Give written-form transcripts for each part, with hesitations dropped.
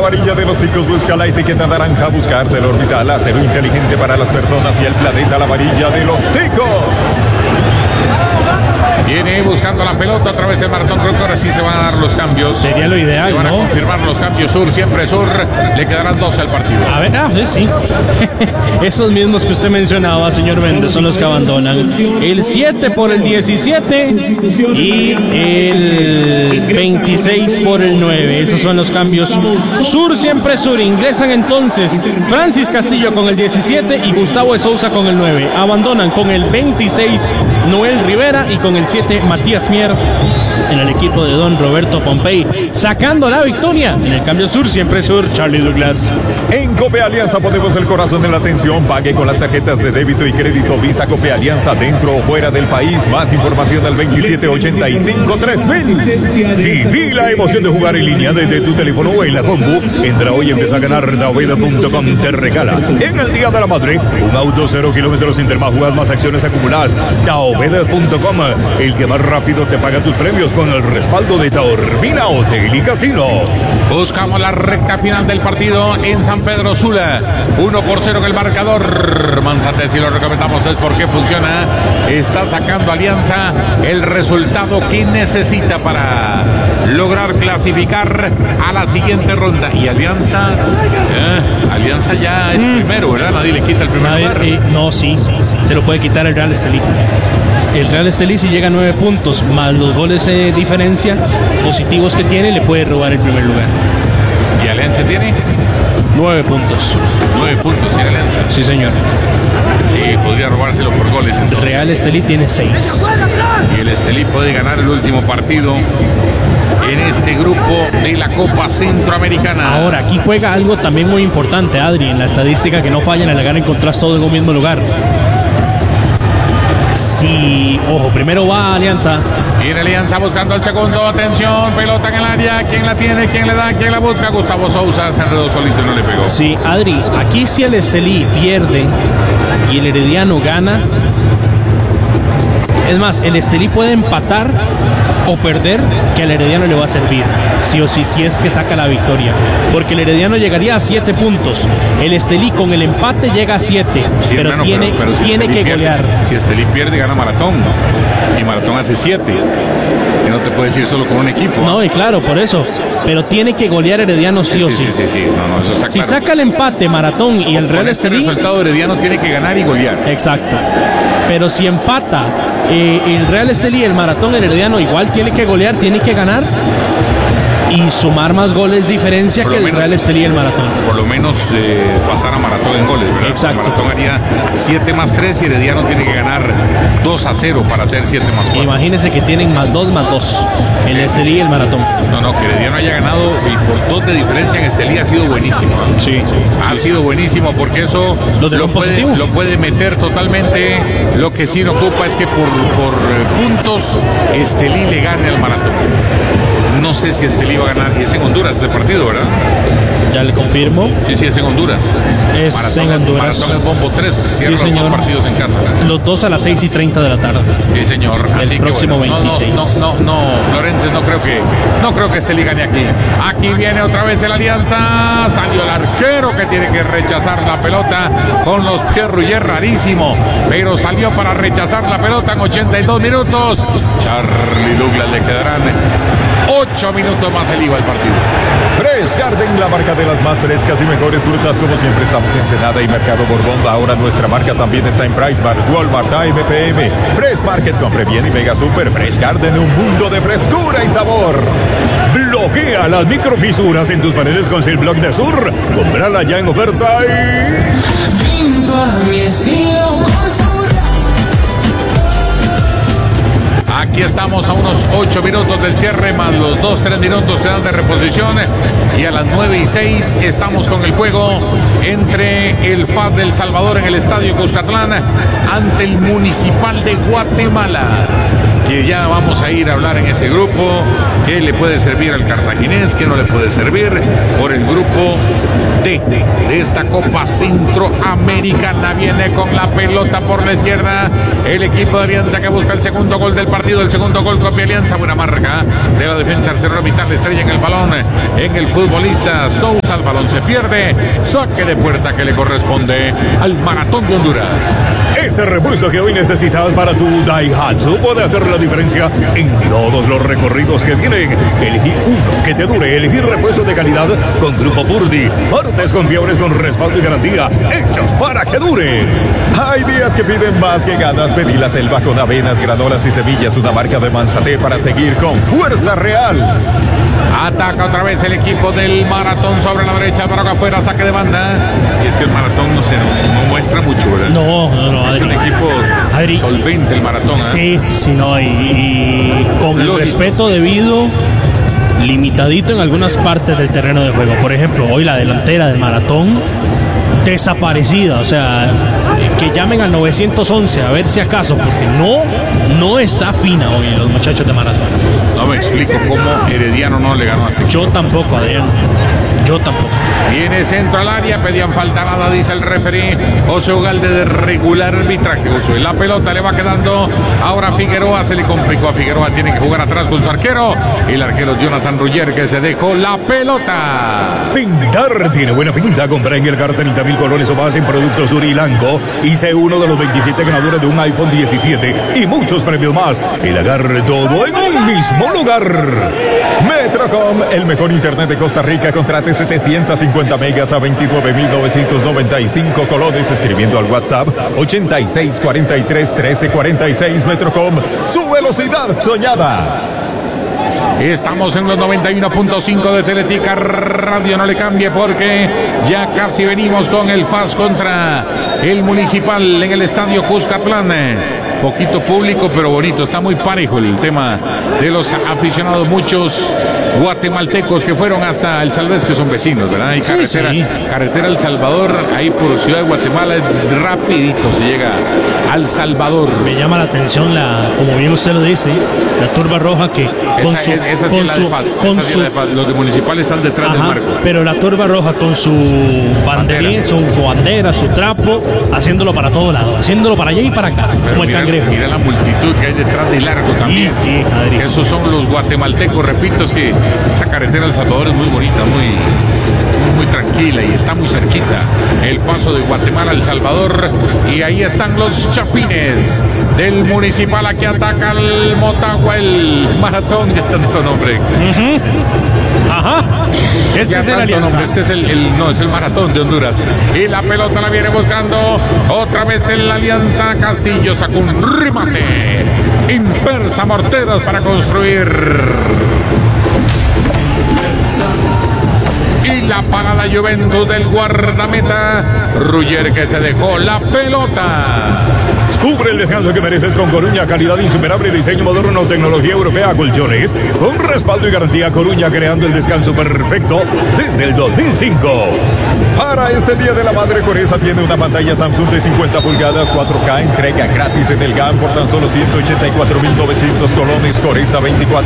varilla de los chicos, busca la etiqueta naranja, buscarse el orbital, acero inteligente para las personas y el planeta, la varilla de los ticos. Viene buscando la pelota a través del maratón. Creo que ahora sí se van a dar los cambios. Sería lo ideal, se van a confirmar los cambios. Sur, siempre Sur. Le quedarán 12 al partido. A ver, sí. Esos mismos que usted mencionaba, señor Méndez, son los que abandonan. El 7 por el 17 y el 26 por el 9. Esos son los cambios. Sur, siempre Sur. Ingresan entonces Francis Castillo con el 17 y Gustavo de Sousa con el 9. Abandonan con el 26 Noel Rivera y con el 7 Matías Mier en el equipo de don Roberto Pompey, sacando la victoria. En el cambio Sur, siempre Sur, Charlie Douglas. En Cope Alianza ponemos el corazón en la atención. Pague con las tarjetas de débito y crédito Visa Cope Alianza dentro o fuera del país. Más información al 2785-3000. Viví la emoción de jugar en línea desde tu teléfono o en la compu. Entra hoy y empieza a ganar. Daoveda.com te regala en el Día de la Madre un auto 0 kilómetros entre más jugadas, más acciones acumuladas. Daoveda.com, el que más rápido te paga tus premios, con el respaldo de Taormina Hotel y Casino. Buscamos la recta final del partido en San Pedro Sula. 1-0 en el marcador. Manzate, si lo recomendamos es porque funciona. Está sacando Alianza el resultado que necesita para lograr clasificar a la siguiente ronda. Y Alianza ya es primero, ¿verdad? Nadie le quita el primer lugar. No, sí, se lo puede quitar el Real Estelí. El Real Estelí, si llega a 9 puntos, más los goles de diferencia positivos que tiene, le puede robar el primer lugar. ¿Y Alianza tiene? 9 puntos. 9 puntos en Alianza. Sí, señor. Sí, podría robárselo por goles. Entonces. Real Estelí tiene 6. Y el Estelí puede ganar el último partido en este grupo de la Copa Centroamericana. Ahora, aquí juega algo también muy importante, Adri, en la estadística que no fallan, en la gana encontrás todo en un mismo lugar. Sí, ojo, primero va Alianza. Viene Alianza buscando el segundo. Atención, pelota en el área. ¿Quién la tiene? ¿Quién le da? ¿Quién la busca? Gustavo Sousa se enredó solito y no le pegó. Sí, Adri, aquí si el Estelí pierde y el Herediano gana, es más, el Estelí puede empatar o perder, que al Herediano le va a servir, sí o sí, si es que saca la victoria, porque el Herediano llegaría a 7 puntos, el Estelí con el empate llega a 7, sí, pero si tiene que golear. Si Estelí pierde, gana Maratón, y Maratón hace 7, y no te puedes ir solo con un equipo. No, y claro, por eso, pero tiene que golear Herediano sí o sí. Sí, no, eso está si claro. Saca el empate Maratón y el Real Estelí, el resultado Herediano tiene que ganar y golear. Exacto, pero si empata el Real Estelí, el Maratón, el Herediano igual tiene que golear, tiene que ganar y sumar más goles diferencia que el Real Estelí y el Maratón. Por lo menos pasar a Maratón en goles, ¿verdad? Exacto. El Maratón haría 7+3 y Herediano tiene que ganar 2-0 para hacer 7+4. Imagínense que tienen +2 el Estelí y el Maratón. No, que Herediano haya ganado y por 2 de diferencia en Estelí ha sido buenísimo. Sí. Ha sido buenísimo porque eso lo puede meter totalmente. Lo que sí no ocupa es que por puntos Estelí le gane al Maratón. No sé si Estelí va a ganar. Y es en Honduras ese partido, ¿verdad? Ya le confirmo. Sí, es en Honduras. Es Maratón, en Honduras. Maratón es Bombo 3. Cierra los 2 partidos en casa. Los 2 a las 6:30 de la tarde. Sí, señor. El Así próximo que, bueno, 26. No, Florencio, no creo que Estelí gane aquí. Aquí viene otra vez el Alianza. Salió el arquero que tiene que rechazar la pelota con los pies. Ruyer, rarísimo. Pero salió para rechazar la pelota en 82 minutos. Charlie Douglas le quedarán 8 minutos más el IVA al partido. Fresh Garden, la marca de las más frescas y mejores frutas. Como siempre estamos en Ensenada y Mercado Borbón. Ahora nuestra marca también está en Price Mart, Walmart, AMPM, Fresh Market, compre bien y Mega Super. Fresh Garden, un mundo de frescura y sabor. Bloquea las microfisuras en tus paredes con Silblock de Sur. Comprala ya en oferta y... Pinto a mi estilo con Sur. Aquí estamos a unos 8 minutos del cierre, más los 2-3 minutos que dan de reposición. Y a las 9:06 estamos con el juego entre el FAS del Salvador en el Estadio Cuscatlán ante el Municipal de Guatemala. Que ya vamos a ir a hablar en ese grupo, qué le puede servir al cartaginés, qué no le puede servir por el grupo D de esta Copa Centroamericana. Viene con la pelota por la izquierda el equipo de Alianza que busca el segundo gol del partido. El segundo gol copia Alianza, buena marca de la defensa. Arcero Vital, estrella en el balón en el futbolista Sousa. lanza, el balón se pierde. Saque de puerta que le corresponde al Maratón de Honduras. Ese repuesto que hoy necesitas para tu Daihatsu puede hacer la diferencia en todos los recorridos que vienen. Elegí uno que te dure. Elegí repuestos de calidad con Grupo Purdy. Partes confiables con respaldo y garantía. Hechos para que dure. Hay días que piden más que ganas. Pedí la selva con avenas, granolas y semillas, una marca de Manzaté para seguir con fuerza real. Ataca otra vez el equipo del Maratón sobre la derecha, para acá afuera, saque de banda. Y es que el Maratón no muestra mucho, ¿verdad? No, es un equipo solvente el Maratón. Sí, no, y con el respeto debido, limitadito en algunas partes del terreno de juego. Por ejemplo, hoy la delantera del Maratón desaparecida, o sea, que llamen al 911 a ver si acaso, porque no está fina hoy los muchachos de Maratón. No me explico cómo Herediano no le ganó a este equipo. Yo tampoco, Adrián. Yo tampoco. Viene centro al área, pedían falta, nada, dice el referee. José Ugalde de regular arbitraje. Josué, la pelota le va quedando ahora a Figueroa, se le complicó a Figueroa, tiene que jugar atrás con su arquero. El arquero Jonathan Ruggier, que se dejó la pelota. Pintar tiene buena pinta. Compra en el CAR 30,000 colones o más en productos Urilanco. Hice uno de los 27 ganadores de un iPhone 17 y muchos premios más. El agarre todo en un mismo lugar. Metrocom, el mejor internet de Costa Rica. Contrate 750 megas a 29,995 colones escribiendo al WhatsApp 86431346. Metrocom, su velocidad soñada. Estamos en los 91.5 de Teletica Radio, no le cambie porque ya casi venimos con el FAS contra el Municipal en el Estadio Cuscatlán. Poquito público, pero bonito, está muy parejo el tema de los aficionados, muchos guatemaltecos que fueron hasta El Salvador, que son vecinos, ¿verdad? Hay carretera El Salvador, ahí por Ciudad de Guatemala, rapidito se llega al Salvador. Me llama la atención, como bien usted lo dice, la turba roja que los de Municipal están detrás del marco. Pero la turba roja con su banderín, su bandera, su trapo, haciéndolo para todo lado, haciéndolo para allá y para acá, pero como el cangrejo. Mira la multitud que hay detrás de largo también. Sí, esos son los guatemaltecos, repito, es que esa carretera El Salvador es muy bonita, muy tranquila y está muy cerquita el paso de Guatemala al Salvador. Y ahí están los chapines del Municipal, aquí ataca el Motagua, el Maratón, de tanto nombre. Este es el Alianza. Este es es el Maratón de Honduras. Y la pelota la viene buscando otra vez el Alianza. Castillo sacó un remate. Impersa Morteros para construir. Y la parada Juventus del guardameta Ruggier, que se dejó la pelota. Cubre el descanso que mereces con Coruña, calidad insuperable, diseño moderno, tecnología europea, colchones, con respaldo y garantía. Coruña, creando el descanso perfecto desde el 2005. Para este Día de la Madre, Coresa tiene una pantalla Samsung de 50 pulgadas 4K, entrega gratis en el GAM por tan solo 184,900 colones. Coresa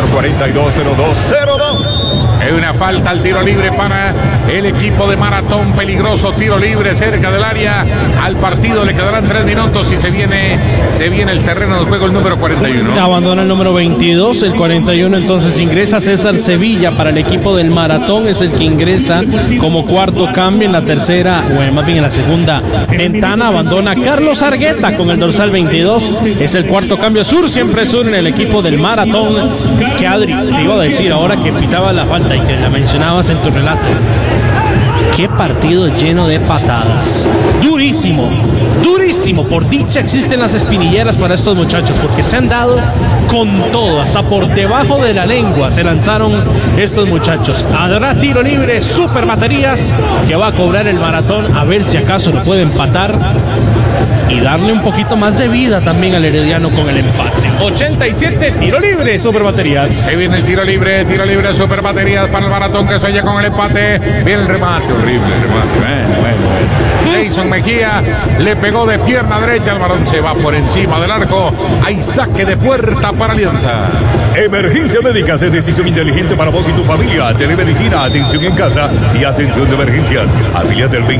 24420202. Hay una falta al tiro libre para el equipo de Maratón, peligroso tiro libre cerca del área. Al partido le quedarán 3 minutos y se viene el terreno de juego el número 41. Abandona el número 22, el 41 entonces ingresa César Sevilla para el equipo del Maratón, es el que ingresa como cuarto cambio. En la tercera, o más bien en la segunda ventana, abandona Carlos Argueta con el dorsal 22, es el cuarto cambio. Siempre sur en el equipo del Maratón. Que Adri, te iba a decir ahora que pitaba la falta y que la mencionabas en tu relato, qué partido lleno de patadas, durísimo. Por dicha existen las espinilleras para estos muchachos, porque se han dado con todo, hasta por debajo de la lengua se lanzaron estos muchachos. Habrá tiro libre, super baterías que va a cobrar el Maratón, a ver si acaso lo puede empatar y darle un poquito más de vida también al Herediano con el empate. 87, tiro libre, super baterías. Ahí viene el tiro libre, super baterías para el Maratón, que sueña con el empate. Viene el remate, horrible remate. Bueno. Jason Mejía le pegó de pierna derecha, el balón se va por encima del arco. Hay saque de puerta para Alianza. Emergencia médica, es decisión inteligente para vos y tu familia. Telemedicina, atención en casa y atención de emergencias. Afiliate del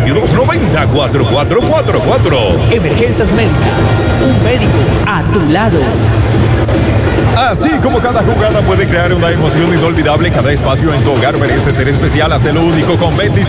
2290-4444. Emergencias médicas, un médico a tu lado. Así como cada jugada puede crear una emoción inolvidable, cada espacio en tu hogar merece ser especial. Hazlo único con Betis.